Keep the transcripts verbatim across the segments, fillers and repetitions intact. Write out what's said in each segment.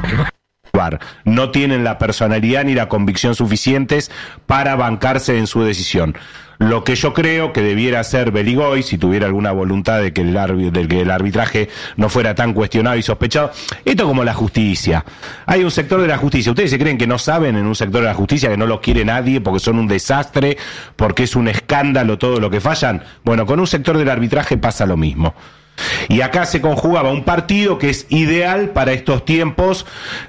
no tienen la personalidad ni la convicción suficientes para bancarse en su decisión. Lo que yo creo que debiera hacer Beligoy, si tuviera alguna voluntad de que el, arbi- de que el arbitraje no fuera tan cuestionado y sospechado, esto como la justicia. Hay un sector de la justicia, ¿ustedes se creen que no saben en un sector de la justicia que no los quiere nadie porque son un desastre, porque es un escándalo todo lo que fallan? Bueno, con un sector del arbitraje pasa lo mismo. Y acá se conjugaba un partido que es ideal para estos tiempos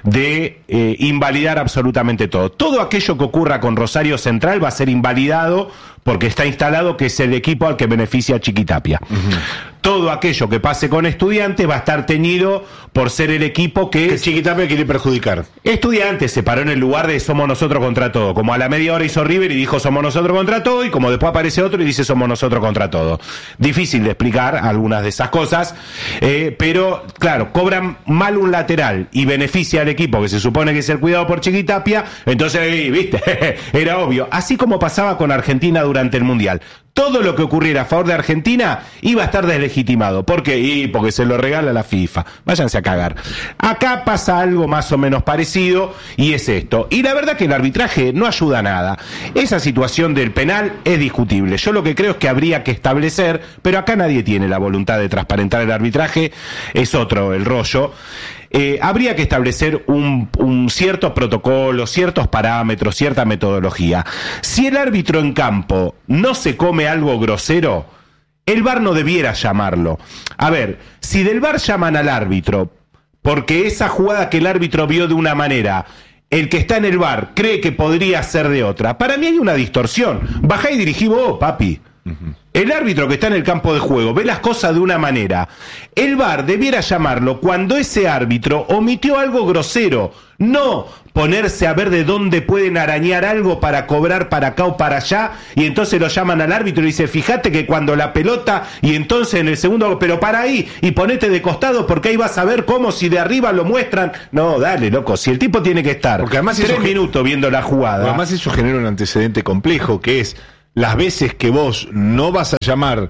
de eh, invalidar absolutamente todo. Todo aquello que ocurra con Rosario Central va a ser invalidado porque está instalado que es el equipo al que beneficia Chiquitapia. Uh-huh. Todo aquello que pase con Estudiantes va a estar teñido por ser el equipo que... Que Chiquitapia quiere perjudicar. Estudiantes se paró en el lugar de somos nosotros contra todo. Como a la media hora hizo River y dijo somos nosotros contra todo, y como después aparece otro y dice somos nosotros contra todo. Difícil de explicar algunas de esas cosas, eh, pero claro, cobran mal un lateral y beneficia al equipo que se supone que es el cuidado por Chiquitapia, entonces, eh, viste, era obvio. Así como pasaba con Argentina durante el Mundial. Todo lo que ocurriera a favor de Argentina iba a estar deslegitimado. ¿Por qué? Y porque se lo regala la FIFA. Váyanse a cagar. Acá pasa algo más o menos parecido y es esto. Y la verdad que el arbitraje no ayuda a nada. Esa situación del penal es discutible. Yo lo que creo es que habría que establecer, pero acá nadie tiene la voluntad de transparentar el arbitraje, es otro el rollo. Eh, habría que establecer un, un ciertos protocolos, ciertos parámetros, cierta metodología. Si el árbitro en campo no se come algo grosero, el V A R no debiera llamarlo. A ver, si del V A R llaman al árbitro porque esa jugada que el árbitro vio de una manera, el que está en el V A R cree que podría ser de otra, para mí hay una distorsión. Bajá y dirigí vos, papi. Uh-huh. El árbitro que está en el campo de juego ve las cosas de una manera. El V A R debiera llamarlo cuando ese árbitro omitió algo grosero, no ponerse a ver de dónde pueden arañar algo para cobrar para acá o para allá, y entonces lo llaman al árbitro y dice, fíjate que cuando la pelota, y entonces en el segundo, pero para ahí, y ponete de costado porque ahí vas a ver cómo si de arriba lo muestran. No, dale, loco, si el tipo tiene que estar porque además tres eso minutos viendo la jugada. Además eso genera un antecedente complejo, que es las veces que vos no vas a llamar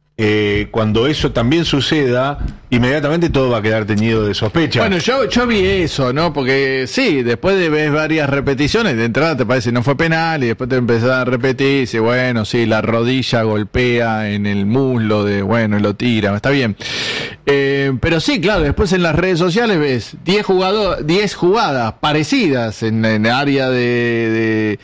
eh, cuando eso también suceda, inmediatamente todo va a quedar teñido de sospecha. Bueno, yo, yo vi eso, ¿no? Porque sí, después de ver varias repeticiones, de entrada te parece no fue penal, y después te empezás a repetir y dices, bueno, sí, la rodilla golpea en el muslo de, bueno, y lo tira, está bien. Eh, pero sí, claro, después en las redes sociales ves diez jugadores, diez jugadas parecidas en, en el área de... de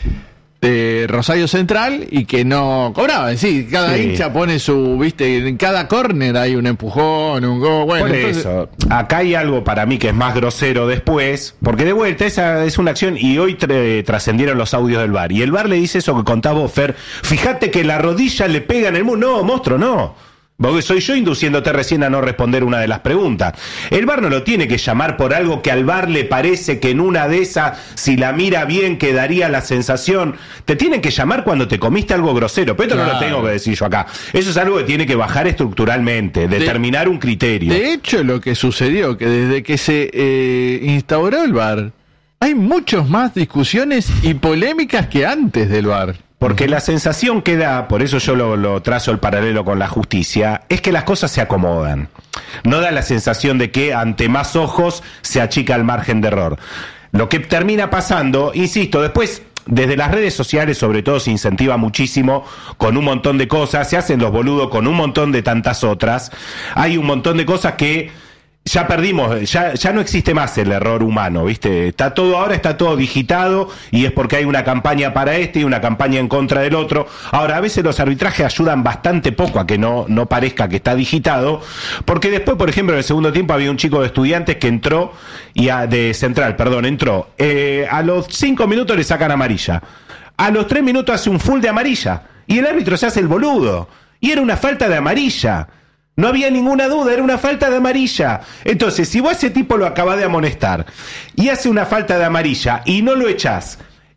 de Rosario Central y que no cobraba, es decir, cada sí. hincha pone su, viste, en cada córner hay un empujón, un gol, bueno. Por entonces... eso, acá hay algo para mí que es más grosero después, porque de vuelta esa es una acción y hoy tra- trascendieron los audios del V A R y el V A R le dice eso que contaba vos, Fer, fíjate que la rodilla le pega en el mundo, no, monstruo, no. Porque soy yo induciéndote recién a no responder una de las preguntas. El V A R no lo tiene que llamar por algo que al V A R le parece que en una de esas, si la mira bien, quedaría la sensación. Te tienen que llamar cuando te comiste algo grosero. Pero esto claro. no lo tengo que decir yo acá. Eso es algo que tiene que bajar estructuralmente, determinar de, un criterio. De hecho, lo que sucedió, que desde que se eh, instauró el V A R, hay muchas más discusiones y polémicas que antes del V A R. Porque la sensación que da, por eso yo lo, lo trazo el paralelo con la justicia, es que las cosas se acomodan. No da la sensación de que ante más ojos se achica el margen de error. Lo que termina pasando, insisto, después desde las redes sociales sobre todo se incentiva muchísimo con un montón de cosas, se hacen los boludos con un montón de tantas otras. Hay un montón de cosas que... Ya perdimos, ya, ya no existe más el error humano, ¿viste? Está todo, ahora está todo digitado y es porque hay una campaña para este y una campaña en contra del otro. Ahora, a veces los arbitrajes ayudan bastante poco a que no, no parezca que está digitado, porque después, por ejemplo, en el segundo tiempo había un chico de Estudiantes que entró, y a, de Central, perdón, entró, eh, a los cinco minutos le sacan amarilla, a los tres minutos hace un full de amarilla, y el árbitro se hace el boludo, y era una falta de amarilla. No había ninguna duda, era una falta de amarilla. Entonces, si vos a ese tipo lo acabás de amonestar y hace una falta de amarilla y no lo echás,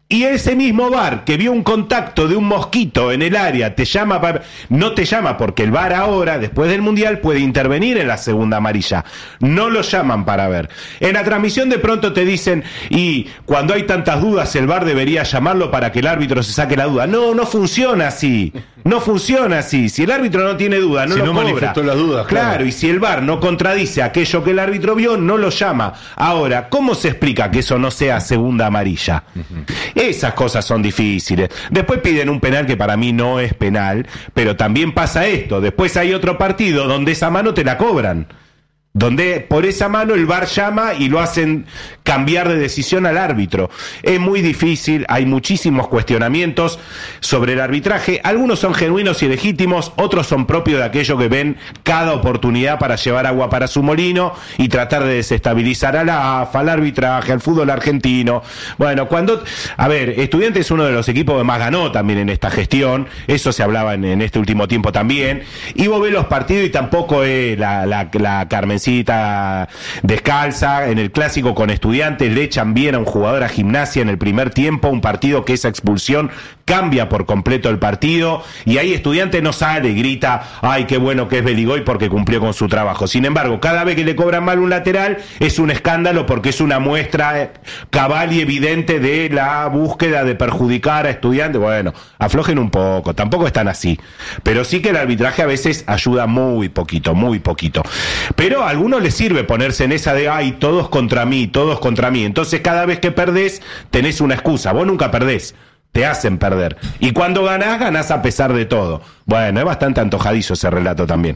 Y ese mismo V A R que vio un contacto de un mosquito en el área, te llama para... no te llama porque el V A R ahora, después del Mundial, puede intervenir en la segunda amarilla. No lo llaman para ver. En la transmisión de pronto te dicen, y cuando hay tantas dudas, el V A R debería llamarlo para que el árbitro se saque la duda. No, no funciona así. No funciona así. Si el árbitro no tiene duda, no si lo no cobra. manifestó las dudas, claro. Claro, y si el V A R no contradice aquello que el árbitro vio, no lo llama. Ahora, ¿cómo se explica que eso no sea segunda amarilla? Uh-huh. Esas cosas son difíciles. Después piden un penal que para mí no es penal, pero también pasa esto. Después hay otro partido donde esa mano te la cobran. Donde por esa mano el V A R llama y lo hacen cambiar de decisión al árbitro. Es muy difícil, hay muchísimos cuestionamientos sobre el arbitraje. Algunos son genuinos y legítimos, otros son propios de aquello que ven cada oportunidad para llevar agua para su molino y tratar de desestabilizar a la A F A, al arbitraje, al fútbol argentino. Bueno, cuando... A ver, Estudiantes es uno de los equipos que más ganó también en esta gestión, eso se hablaba en, en este último tiempo también, y vos ves los partidos y tampoco es la, la, la Carmen descalza. En el clásico con Estudiantes le echan bien a un jugador a Gimnasia en el primer tiempo, un partido que esa expulsión cambia por completo el partido, y ahí Estudiantes no sale y grita, ay, qué bueno que es Beligoy porque cumplió con su trabajo. Sin embargo, cada vez que le cobran mal un lateral es un escándalo porque es una muestra cabal y evidente de la búsqueda de perjudicar a Estudiantes. Bueno, aflojen un poco, tampoco están así, pero sí que el arbitraje a veces ayuda muy poquito, muy poquito. Pero a algunos les sirve ponerse en esa de, ay, todos contra mí, todos contra mí. Entonces cada vez que perdés tenés una excusa. Vos nunca perdés, te hacen perder. Y cuando ganás, ganás a pesar de todo. Bueno, es bastante antojadizo ese relato también.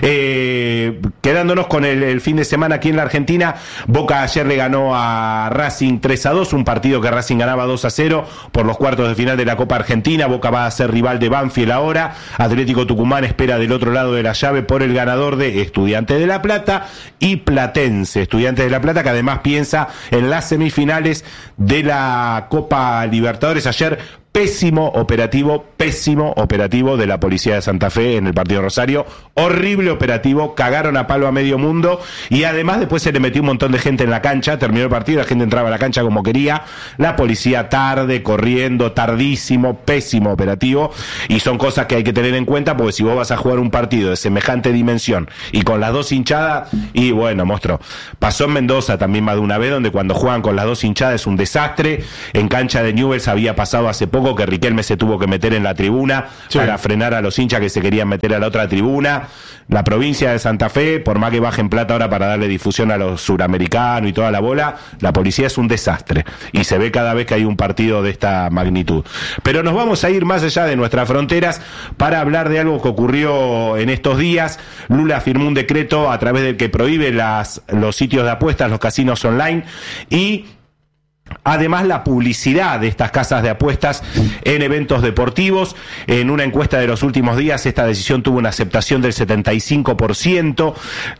Eh, quedándonos con el, el fin de semana aquí en la Argentina, Boca ayer le ganó a Racing tres a dos, un partido que Racing ganaba dos a cero por los cuartos de final de la Copa Argentina. Boca va a ser rival de Banfield ahora. Atlético Tucumán espera del otro lado de la llave por el ganador de Estudiantes de La Plata y Platense. Estudiantes de La Plata, que además piensa en las semifinales de la Copa Libertadores. Ayer pésimo operativo, pésimo operativo de la policía de Santa Fe en el partido Rosario, horrible operativo, cagaron a palo a medio mundo, y además después se le metió un montón de gente en la cancha, terminó el partido, la gente entraba a la cancha como quería, la policía tarde, corriendo, tardísimo, pésimo operativo, y son cosas que hay que tener en cuenta, porque si vos vas a jugar un partido de semejante dimensión, y con las dos hinchadas, y bueno, monstruo, pasó en Mendoza también más de una vez, donde cuando juegan con las dos hinchadas es un desastre, en cancha de Newell's había pasado hace poco que Riquelme se tuvo que meter en la tribuna sí. para frenar a los hinchas que se querían meter a la otra tribuna. La provincia de Santa Fe, por más que bajen plata ahora para darle difusión a los suramericanos y toda la bola, la policía es un desastre y se ve cada vez que hay un partido de esta magnitud. Pero nos vamos a ir más allá de nuestras fronteras para hablar de algo que ocurrió en estos días. Lula firmó un decreto a través del que prohíbe las, los sitios de apuestas, los casinos online, y además la publicidad de estas casas de apuestas en eventos deportivos. En una encuesta de los últimos días esta decisión tuvo una aceptación del setenta y cinco por ciento.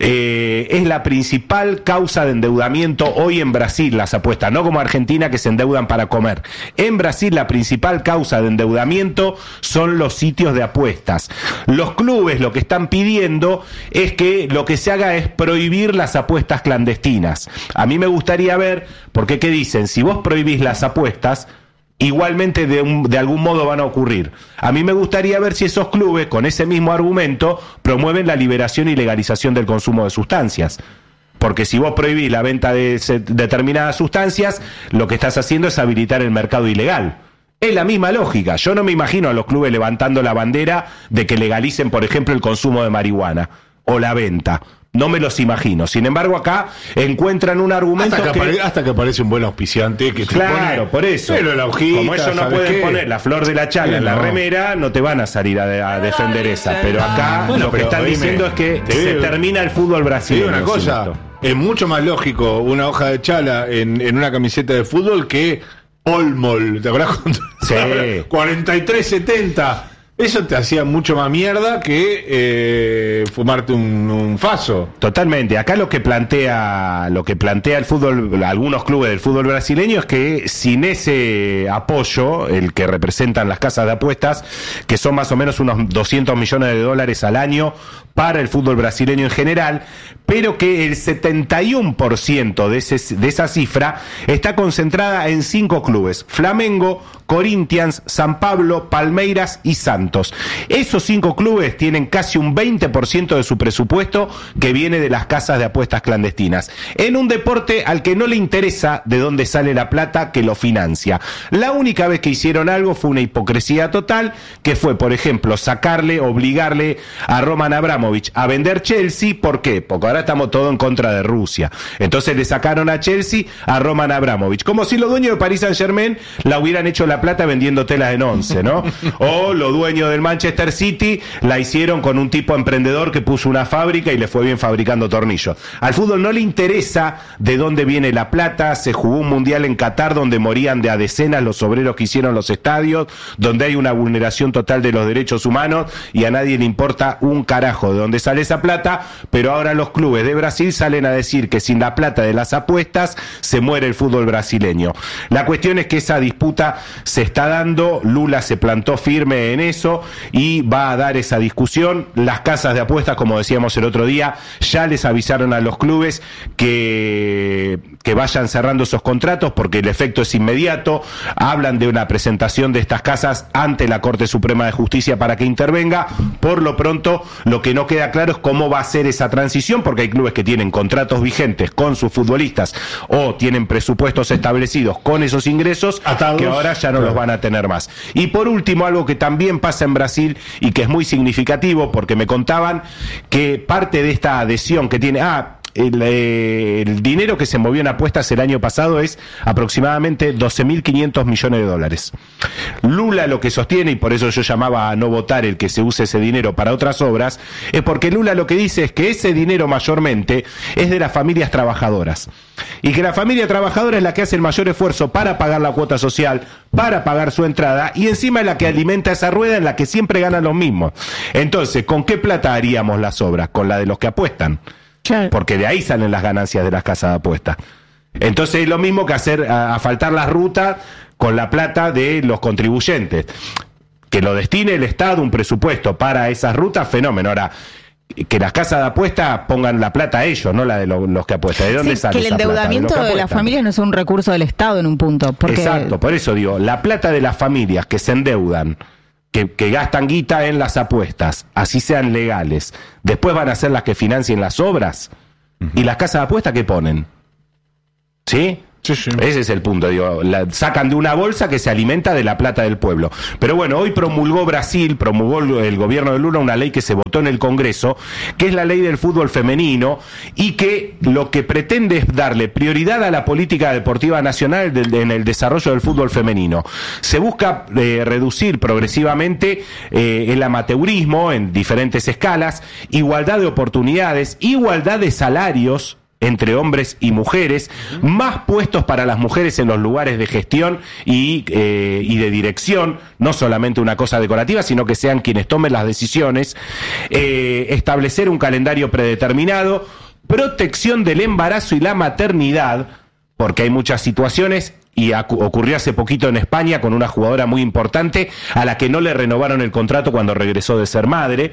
Eh, es la principal causa de endeudamiento hoy en Brasil, las apuestas, no como Argentina que se endeudan para comer. En Brasil la principal causa de endeudamiento son los sitios de apuestas. Los clubes lo que están pidiendo es que lo que se haga es prohibir las apuestas clandestinas. A mí me gustaría ver, porque ¿qué dicen? Si vos prohibís las apuestas, igualmente de, un, de algún modo van a ocurrir. A mí me gustaría ver si esos clubes, con ese mismo argumento, promueven la liberación y legalización del consumo de sustancias. Porque si vos prohibís la venta de se, determinadas sustancias, lo que estás haciendo es habilitar el mercado ilegal. Es la misma lógica. Yo no me imagino a los clubes levantando la bandera de que legalicen, por ejemplo, el consumo de marihuana o la venta. No me los imagino. Sin embargo, acá encuentran un argumento hasta que, que... apare- hasta que aparece un buen auspiciante que te claro, pone... por eso. Pero la hojita, como ellos no pueden qué? poner la flor de la chala en la no. remera, no te van a salir a, a defender esa. Pero acá bueno, lo que pero, están dime, diciendo es que se digo, termina el fútbol brasileño. Te digo una cosa, es mucho más lógico una hoja de chala en, en una camiseta de fútbol que Olmol, ¿te acordás? Sí. cuarenta y tres setenta. Eso te hacía mucho más mierda que eh, fumarte un, un faso. Totalmente. Acá lo que plantea, lo que plantea el fútbol, algunos clubes del fútbol brasileño es que sin ese apoyo, el que representan las casas de apuestas, que son más o menos unos doscientos millones de dólares al año para el fútbol brasileño en general, pero que el setenta y uno por ciento de, ese, de esa cifra está concentrada en cinco clubes: Flamengo, Corinthians, San Pablo, Palmeiras y Santos. Esos cinco clubes tienen casi un veinte por ciento de su presupuesto que viene de las casas de apuestas clandestinas, en un deporte al que no le interesa de dónde sale la plata que lo financia. La única vez que hicieron algo fue una hipocresía total, que fue, por ejemplo, sacarle, obligarle a Roman Abramovich a vender Chelsea. ¿Por qué? Porque ahora estamos todos en contra de Rusia. Entonces le sacaron a Chelsea a Roman Abramovich, como si los dueños de Paris Saint-Germain la hubieran hecho la plata vendiendo telas en once, ¿no? O los dueños del Manchester City la hicieron con un tipo emprendedor que puso una fábrica y le fue bien fabricando tornillos. Al fútbol no le interesa de dónde viene la plata. Se jugó un mundial en Qatar donde morían de a decenas los obreros que hicieron los estadios, donde hay una vulneración total de los derechos humanos y a nadie le importa un carajo de dónde sale esa plata, pero ahora los clubes de Brasil salen a decir que sin la plata de las apuestas se muere el fútbol brasileño. La cuestión es que esa disputa se está dando, Lula se plantó firme en eso y va a dar esa discusión. Las casas de apuestas, como decíamos el otro día, ya les avisaron a los clubes que, que vayan cerrando esos contratos porque el efecto es inmediato. Hablan de una presentación de estas casas ante la Corte Suprema de Justicia para que intervenga. Por lo pronto, lo que no queda claro es cómo va a ser esa transición, porque hay clubes que tienen contratos vigentes con sus futbolistas o tienen presupuestos establecidos con esos ingresos Atados. que ahora ya no los van a tener más. Y por último, algo que también pasa en Brasil y que es muy significativo, porque me contaban que parte de esta adhesión que tiene... ah El, eh, el dinero que se movió en apuestas el año pasado es aproximadamente doce mil quinientos millones de dólares. Lula lo que sostiene, y por eso yo llamaba a no votar el que se use ese dinero para otras obras, es porque Lula lo que dice es que ese dinero mayormente es de las familias trabajadoras, y que la familia trabajadora es la que hace el mayor esfuerzo para pagar la cuota social, para pagar su entrada, y encima es la que alimenta esa rueda en la que siempre ganan los mismos. Entonces, ¿con qué plata haríamos las obras? Con la de los que apuestan. Porque de ahí salen las ganancias de las casas de apuestas. Entonces es lo mismo que hacer a, a faltar las rutas con la plata de los contribuyentes. Que lo destine el Estado, un presupuesto para esas rutas, fenómeno. Ahora, que las casas de apuestas pongan la plata a ellos, no la de lo, los que apuestan. ¿De dónde sí, sale que el esa endeudamiento plata? De, de, de las familias no es un recurso del Estado en un punto. Porque... Exacto, por eso digo, la plata de las familias que se endeudan, Que, que gastan guita en las apuestas, así sean legales, después van a ser las que financien las obras. Uh-huh. ¿Y las casas de apuestas qué ponen? ¿Sí? Sí, sí. Ese es el punto, digo, la sacan de una bolsa que se alimenta de la plata del pueblo. Pero bueno, hoy promulgó Brasil, promulgó el, el gobierno de Lula una ley que se votó en el Congreso, que es la ley del fútbol femenino, y que lo que pretende es darle prioridad a la política deportiva nacional de, de, en el desarrollo del fútbol femenino. Se busca eh, reducir progresivamente eh, el amateurismo en diferentes escalas, igualdad de oportunidades, igualdad de salarios entre hombres y mujeres, más puestos para las mujeres en los lugares de gestión y, eh, y de dirección, no solamente una cosa decorativa, sino que sean quienes tomen las decisiones, eh, establecer un calendario predeterminado, protección del embarazo y la maternidad, porque hay muchas situaciones, y ocurrió hace poquito en España con una jugadora muy importante a la que no le renovaron el contrato cuando regresó de ser madre.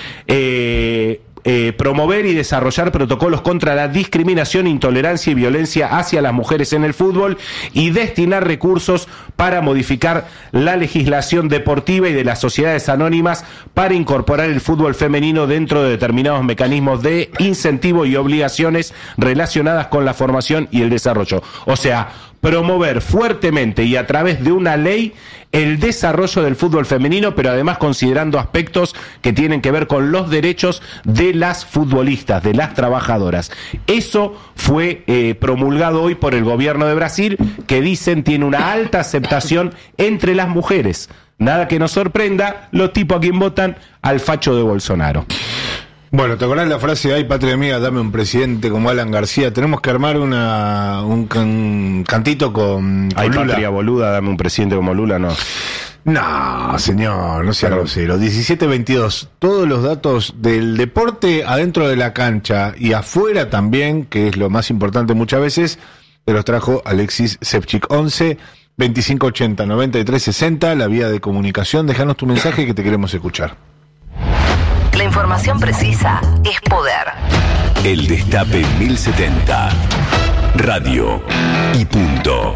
eh, Eh, promover y desarrollar protocolos contra la discriminación, intolerancia y violencia hacia las mujeres en el fútbol, y destinar recursos para modificar la legislación deportiva y de las sociedades anónimas para incorporar el fútbol femenino dentro de determinados mecanismos de incentivo y obligaciones relacionadas con la formación y el desarrollo. O sea, promover fuertemente y a través de una ley el desarrollo del fútbol femenino, pero además considerando aspectos que tienen que ver con los derechos de las futbolistas, de las trabajadoras. Eso fue eh, promulgado hoy por el gobierno de Brasil, que dicen tiene una alta aceptación entre las mujeres. Nada que nos sorprenda, los tipos a quien votan, al facho de Bolsonaro. Bueno, ¿te acordás la frase de "ay, patria mía, dame un presidente como Alan García"? Tenemos que armar una un, can, cantito con, con "ay, Lula. Patria boluda, dame un presidente como Lula", no. No, señor, no sea grosero. diecisiete veintidós, todos los datos del deporte adentro de la cancha y afuera también, que es lo más importante muchas veces, te los trajo Alexis Sevchik. Once veinticinco ochenta noventa y tres sesenta, la vía de comunicación. Déjanos tu mensaje que te queremos escuchar. La información precisa es poder. El Destape mil setenta. Radio y punto.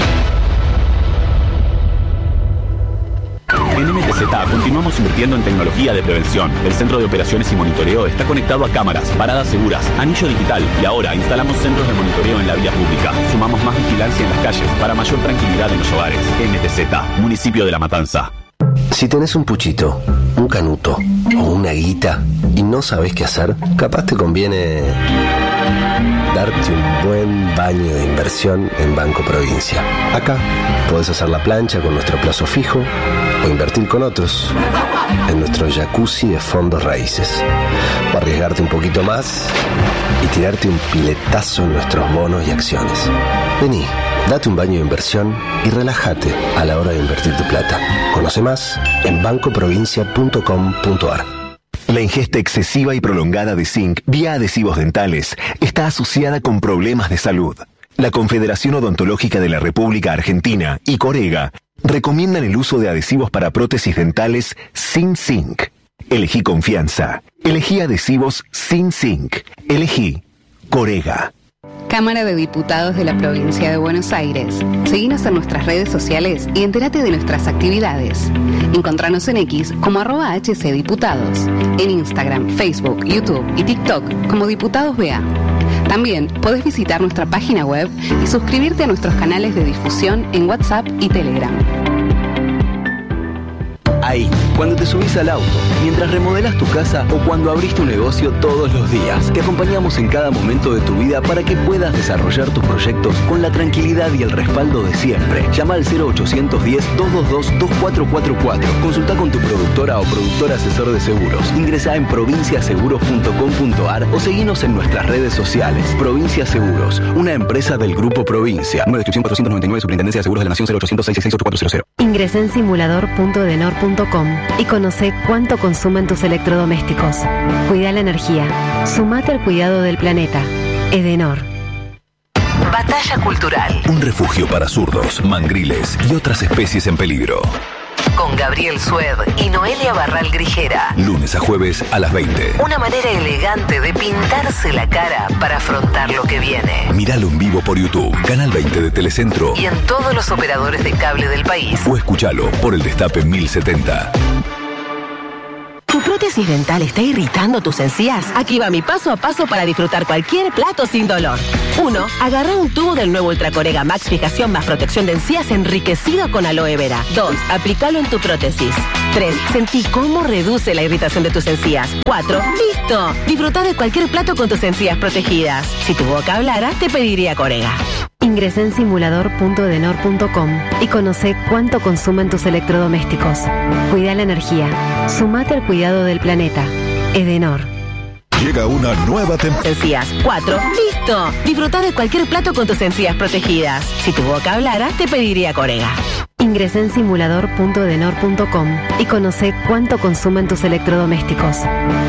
En M T Z continuamos invirtiendo en tecnología de prevención. El centro de operaciones y monitoreo está conectado a cámaras, paradas seguras, anillo digital y ahora instalamos centros de monitoreo en la vía pública. Sumamos más vigilancia en las calles para mayor tranquilidad en los hogares. M T Z, municipio de La Matanza. Si tenés un puchito, un canuto o una guita y no sabés qué hacer, capaz te conviene darte un buen baño de inversión en Banco Provincia. Acá podés hacer la plancha con nuestro plazo fijo o invertir con otros en nuestro jacuzzi de fondos raíces. O arriesgarte un poquito más y tirarte un piletazo en nuestros bonos y acciones. Vení, date un baño de inversión y relájate a la hora de invertir tu plata. Conoce más en banco provincia punto com punto ar. La ingesta excesiva y prolongada de zinc vía adhesivos dentales está asociada con problemas de salud. La Confederación Odontológica de la República Argentina y Corega recomiendan el uso de adhesivos para prótesis dentales sin zinc. Elegí confianza. Elegí adhesivos sin zinc. Elegí Corega. Cámara de Diputados de la Provincia de Buenos Aires. Seguinos en nuestras redes sociales y entérate de nuestras actividades. Encontranos en X como arroba hcdiputados, en Instagram, Facebook, YouTube y TikTok como Diputados B A. También podés visitar nuestra página web y suscribirte a nuestros canales de difusión en WhatsApp y Telegram. Ahí, cuando te subís al auto, mientras remodelas tu casa o cuando abrís tu negocio todos los días. Te acompañamos en cada momento de tu vida para que puedas desarrollar tus proyectos con la tranquilidad y el respaldo de siempre. Llama al cero ochocientos diez, doscientos veintidós, veinticuatro cuarenta y cuatro. Consulta con tu productora o productor asesor de seguros. Ingresá en provincia seguros punto com punto ar o seguinos en nuestras redes sociales. Provincia Seguros, una empresa del Grupo Provincia. Número de inscripción cuatrocientos noventa y nueve, Superintendencia de Seguros de la Nación, cero ochocientos, seiscientos sesenta y seis, ochenta y cuatro cero. Ingresá en simulador punto edenor punto com y conoce cuánto consumen tus electrodomésticos. Cuida la energía. Sumate al cuidado del planeta. Edenor. Batalla cultural. Un refugio para zurdos, mangriles y otras especies en peligro. Con Gabriel Sued y Noelia Barral Grijera. Lunes a jueves a las veinte. Una manera elegante de pintarse la cara para afrontar lo que viene. Míralo en vivo por YouTube, Canal veinte de Telecentro. Y en todos los operadores de cable del país. O escúchalo por el Destape mil setenta. ¿Tu prótesis dental está irritando tus encías? Aquí va mi paso a paso para disfrutar cualquier plato sin dolor. uno. Agarra un tubo del nuevo Ultra Corega Max Fijación más protección de encías enriquecido con aloe vera. dos. Aplícalo en tu prótesis. tres. Sentí cómo reduce la irritación de tus encías. cuatro. ¡Listo! Disfruta de cualquier plato con tus encías protegidas. Si tu boca hablara, te pediría Corega. Ingresá en simulador punto edenor punto com y conoce cuánto consumen tus electrodomésticos. Cuida la energía. Sumate al cuidado del planeta. Edenor. Llega una nueva temporada. Encías. cuatro. ¡Listo! Disfruta de cualquier plato con tus encías protegidas. Si tu boca hablara, te pediría Corega. Ingresá en simulador punto edenor punto com y conoce cuánto consumen tus electrodomésticos.